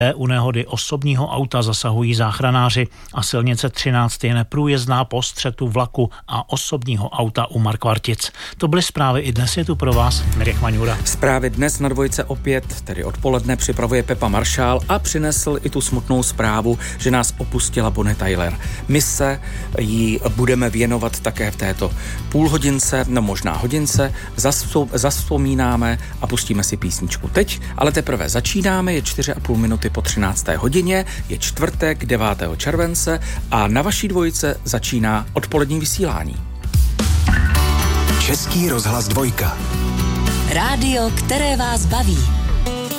U nehody osobního auta zasahují záchranáři a silnice 13 je neprůjezdná po střetu vlaku a osobního auta u Markvartic. To byly zprávy, i dnes je tu pro vás Mirek Maňura. Zprávy dnes na Dvojce opět, tedy odpoledne, připravuje Pepa Maršál a přinesl i tu smutnou zprávu, že nás opustila Bonnie Tyler. My se jí budeme věnovat také v této půlhodince, no možná hodince, zavzpomínáme a pustíme si písničku. Teď ale teprve začínáme, je 4,5 minuty po 13. hodině, je čtvrtek 9. července a na vaší Dvojce začíná odpolední vysílání. Český rozhlas Dvojka. Rádio, které vás baví.